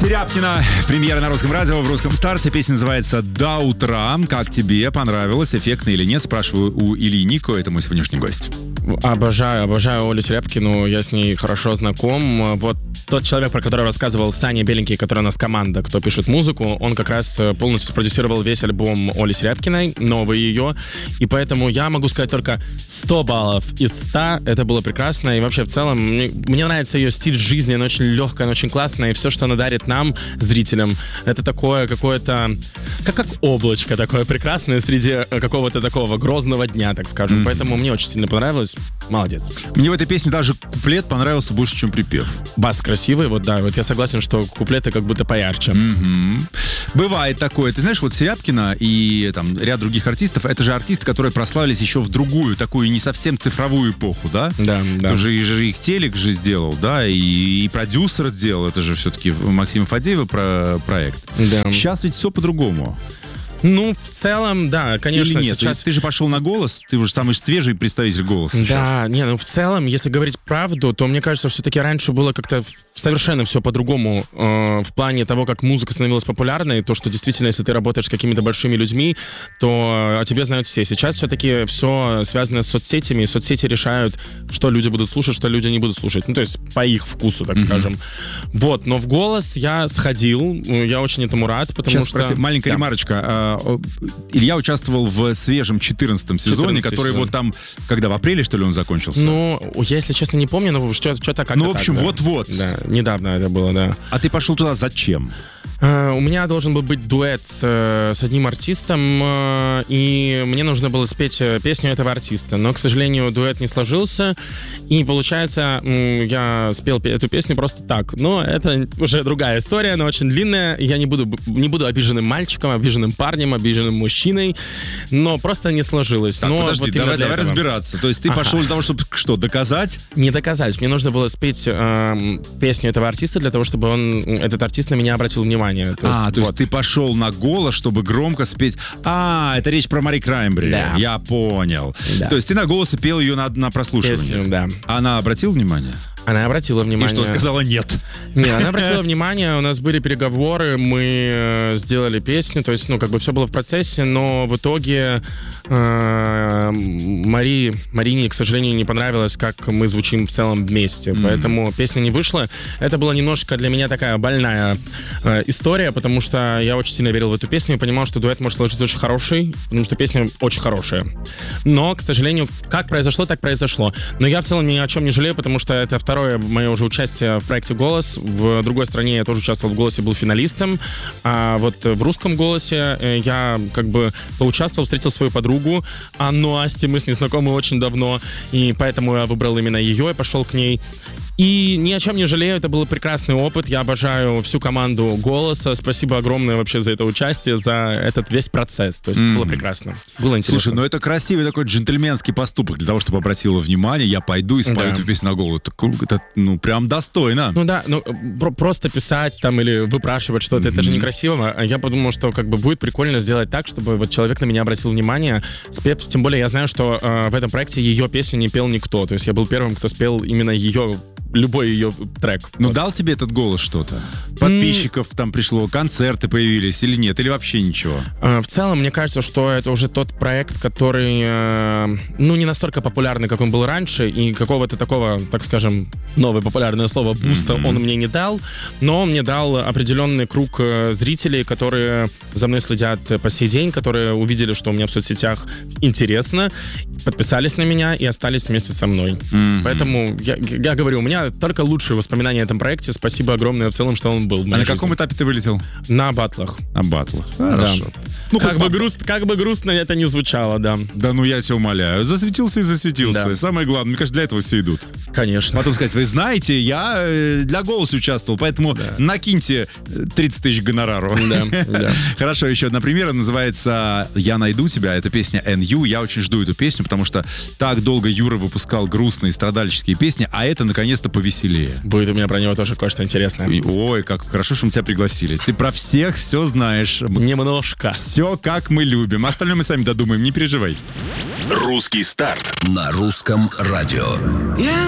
Серябкина. Премьера на русском радио в русском старте. Песня называется «До утра». Как тебе? Понравилось? Эффектно или нет? Спрашиваю у Ильи Нико. Это мой сегодняшний гость. Обожаю Олю Серябкину. Я с ней хорошо знаком. Вот тот человек, про которого рассказывал Саня Беленький, который у нас команда, кто пишет музыку, он как раз полностью продюсировал весь альбом Оли Серябкиной, новый ее. И поэтому я могу сказать только 100 баллов из 100. Это было прекрасно. И вообще в целом мне нравится ее стиль жизни. Она очень легкая, она очень классная. И все, что она дарит нам, зрителям, это такое какое-то... Как облачко такое прекрасное среди какого-то такого грозного дня, так скажем. Поэтому мне очень сильно понравилось. Молодец. Мне в этой песне даже куплет понравился больше, чем припев. Бас красивый, вот да, вот я согласен, что куплеты как будто поярче. Бывает такое. Ты знаешь, вот Серябкина и там ряд других артистов, это же артисты, которые прославились еще в другую, такую не совсем цифровую эпоху, да? Да. Тоже их телек же сделал, да, и продюсер сделал, это же все-таки Максима Фадеева проект. Да. Сейчас ведь все по-другому. Ну, в целом, да, конечно. Или нет? Сейчас... Ты же пошел на «Голос», ты уже самый свежий представитель «Голоса» сейчас. Да, ну в целом, если говорить правду, то мне кажется, все-таки раньше было как-то совершенно все по-другому в плане того, как музыка становилась популярной, то, что действительно, если ты работаешь с какими-то большими людьми, то о тебе знают все. Сейчас все-таки все связано с соцсетями, и соцсети решают, что люди будут слушать, что люди не будут слушать. Ну, то есть по их вкусу, так скажем. Вот, но в «Голос» я сходил, я очень этому рад, потому сейчас, что... Прости, маленькая ремарочка. Илья участвовал в свежем 14-м сезоне, который вот там, когда в апреле, что ли, он закончился? Ну, я, если честно, не помню, но что-то как-то. Ну, в общем, так, да. вот-вот. Да, недавно это было, да. А ты пошел туда зачем? У меня должен был быть дуэт с одним артистом, и мне нужно было спеть песню этого артиста. Но, к сожалению, дуэт не сложился, и, получается, я спел эту песню просто так. Но это уже другая история, она очень длинная. Я не буду обиженным мальчиком, обиженным парнем, обиженным мужчиной, но просто не сложилось. Так, но подожди, вот давай разбираться. То есть ты пошел для того, чтобы что, доказать? Не доказать. Мне нужно было спеть песню этого артиста для того, чтобы этот артист на меня обратил внимание. То есть ты пошел на «Голос», чтобы громко спеть. Это речь про Мари Краймбрери. Да. Я понял. Да. То есть ты на «Голос» пел ее на прослушивание. Песню, да. Она обратила внимание? Она обратила внимание. И что, сказала нет? Не, она обратила внимание, у нас были переговоры, мы сделали песню, то есть, все было в процессе, но в итоге Марине, к сожалению, не понравилось, как мы звучим в целом вместе, поэтому песня не вышла. Это была немножко для меня такая больная история, потому что я очень сильно верил в эту песню и понимал, что дуэт может сложиться очень хороший, потому что песня очень хорошая. Но, к сожалению, как произошло, так произошло. Но я в целом ни о чем не жалею, потому что это второе мое уже участие в проекте «Голос». В другой стране я тоже участвовал в «Голосе», был финалистом. А вот в русском «Голосе» я поучаствовал, встретил свою подругу Анну Асти. Мы с ней знакомы очень давно, и поэтому я выбрал именно ее и пошел к ней. И ни о чем не жалею, это был прекрасный опыт. Я обожаю всю команду «Голоса». Спасибо огромное вообще за это участие, за этот весь процесс. То есть это было прекрасно. Было интересно. Слушай, это красивый такой джентльменский поступок. Для того, чтобы обратила внимание, я пойду и спою эту песню на «Голос». Это прям достойно. Ну да, просто писать там или выпрашивать что-то, это же некрасиво. Я подумал, что будет прикольно сделать так, чтобы вот человек на меня обратил внимание, спев. Тем более я знаю, что в этом проекте ее песню не пел никто. То есть я был первым, кто спел именно любой ее трек. Дал тебе этот «Голос» что-то? Подписчиков там пришло, концерты появились или нет? Или вообще ничего? В целом, мне кажется, что это уже тот проект, который, не настолько популярный, как он был раньше, и какого-то такого, так скажем, новое популярное слово «буста» он мне не дал, но он мне дал определенный круг зрителей, которые за мной следят по сей день, которые увидели, что у меня в соцсетях интересно, подписались на меня и остались вместе со мной. Поэтому я говорю, у меня только лучшие воспоминания о этом проекте. Спасибо огромное в целом, что он был. А на каком этапе ты вылетел? На баттлах. На баттлах. Хорошо. Да. Как бы грустно это не звучало, да. Да, я тебя умоляю. Засветился и засветился. Да. Самое главное, мне кажется, для этого все идут. Конечно. Потом сказать, вы знаете, я для «Голоса» участвовал, поэтому накиньте 30 тысяч гонорару. Да. Хорошо, еще одна премьера называется «Я найду тебя». Это песня NU. Я очень жду эту песню, потому что так долго Юра выпускал грустные страдальческие песни, а это наконец-то повеселее. Будет у меня про него тоже кое-что интересное. Ой, как хорошо, что мы тебя пригласили. Ты про всех все знаешь. Немножко. Все, как мы любим. Остальное мы сами додумаем, не переживай. Русский старт на русском радио. Я